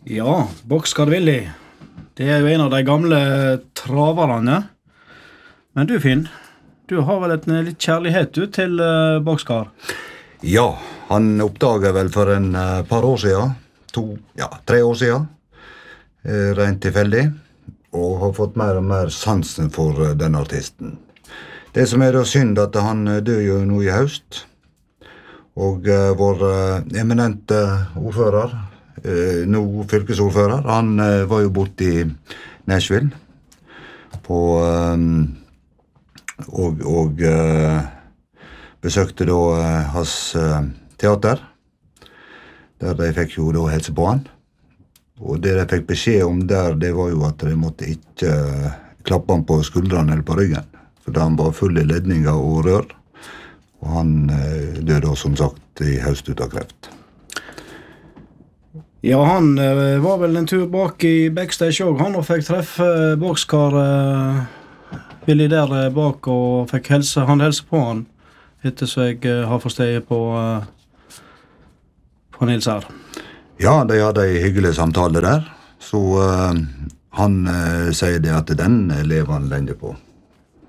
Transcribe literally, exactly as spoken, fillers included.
Ja, Boxcar Willy. Det er jo en av de gamle travarene. Men du, Finn, du har vel et litt kjærlighet du til uh, Boxcar? Ja, han oppdaget vel for en uh, par år siden, to, ja, tre år siden, uh, rent tilfeldig, og har fått mer og mer sansen for uh, den artisten. Det som er da synd at han uh, dør jo nå i høst, og uh, vår uh, eminente ordfører, uh, nå fylkesordfører, han uh, var jo borte i Nashville, på, um, og, og uh, besøkte da uh, hans uh, teater, der de fikk jo da helse på han. Og det de fikk beskjed om der, det var jo at de måtte ikke uh, klappe han på skuldrene eller på ryggen, for da han var full i ledninger og rør. Og han uh, døde da, som sagt, i høst ut av kreft. Ja, han uh, var vel en tur bak i backstage også, han, og fikk treffe uh, Boxcar uh, Willy der uh, bak, og fikk helse, han helse på han, etter så jeg uh, har forstått på, uh, på Nils her. Ja, de hadde en hyggelig samtale der, så uh, han uh, sier det at den lever han lenge på.